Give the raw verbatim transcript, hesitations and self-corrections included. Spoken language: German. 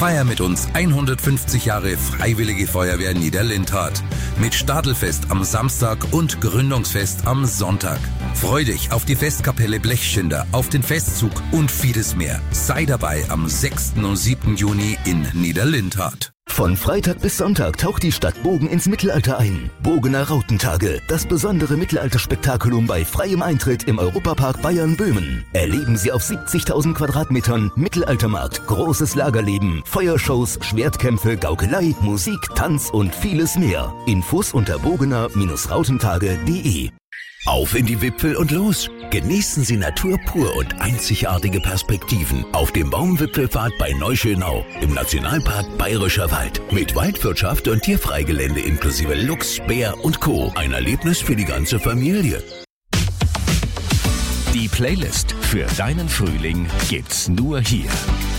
Feier mit uns hundertfünfzig Jahre Freiwillige Feuerwehr Niederlindhardt. Mit Stadelfest am Samstag und Gründungsfest am Sonntag. Freu dich auf die Festkapelle Blechschinder, auf den Festzug und vieles mehr. Sei dabei am sechsten und siebten Juni in Niederlindhardt. Von Freitag bis Sonntag taucht die Stadt Bogen ins Mittelalter ein. Bogener Rautentage, das besondere Mittelalterspektakulum bei freiem Eintritt im Europapark Bayern-Böhmen. Erleben Sie auf siebzigtausend Quadratmetern Mittelaltermarkt, großes Lagerleben, Feuershows, Schwertkämpfe, Gaukelei, Musik, Tanz und vieles mehr. Infos unter bogener Rautentage punkt de. Auf in die Wipfel und los! Genießen Sie Natur pur und einzigartige Perspektiven auf dem Baumwipfelpfad bei Neuschönau im Nationalpark Bayerischer Wald. Mit Waldwirtschaft und Tierfreigelände inklusive Luchs, Bär und Co. Ein Erlebnis für die ganze Familie. Die Playlist für deinen Frühling gibt's nur hier.